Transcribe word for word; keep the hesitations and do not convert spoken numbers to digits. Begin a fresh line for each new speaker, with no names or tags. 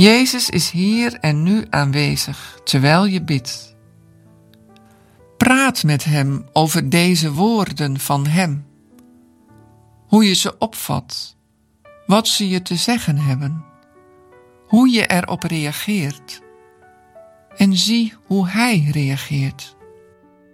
Jezus is hier en nu aanwezig, terwijl je bidt. Praat met Hem over deze woorden van Hem. Hoe je ze opvat, wat ze je te zeggen hebben, hoe je erop reageert. En zie hoe Hij reageert.